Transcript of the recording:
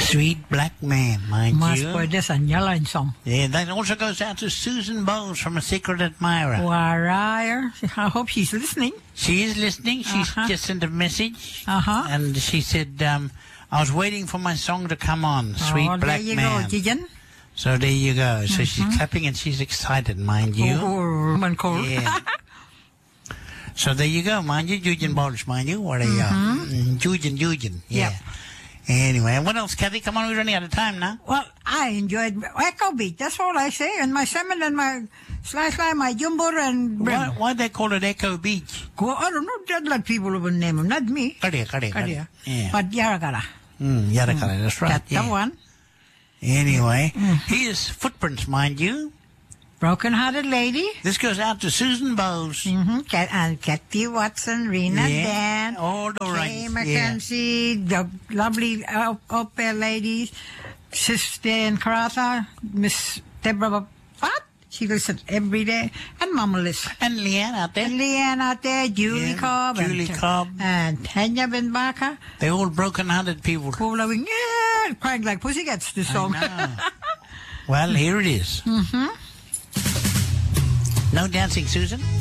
Sweet Black Man, mind Mas you. pwede sa Nyalain song. Yeah, that also goes out to Susan Bowles from A Secret Admirer. Warrior. I hope she's listening. She is listening. She's Uh-huh. just sent a message. Uh-huh. And she said, I was waiting for my song to come on, Sweet Black There you Man. go, Gigan. So there you go. So she's clapping and she's excited, mind you. Oh, man, cool. Yeah. So there you go, mind you. Julian Bowles, mind you. What are you? Julian. Yeah. Anyway, what else, Kathy? Come on, we're running out of time now. Well, I enjoyed Echo Beat. That's all I say. And my salmon and my slice, my jumbo and bread. Why they call it Echo Beach? Well, I don't know. Just let people will name them, not me. Kadia. Yeah. But Yarakara. Yarakara, that's right. That's the one. Anyway, here's Footprints, mind you. Broken Hearted Lady. This goes out to Susan Bowles. And Kathy Watson, Rena Dan, all the Kay right. Mackenzie, the lovely opera ladies, Sister and Karatha, Miss Deborah Pat. She listens every day. And Mama Liz. And Leanne out there. Julie Cobb. Cobb. And Tanya Ben Barker. They're all broken-hearted people. Loving, crying like pussycats, this song. Well, here it is. No dancing, Susan?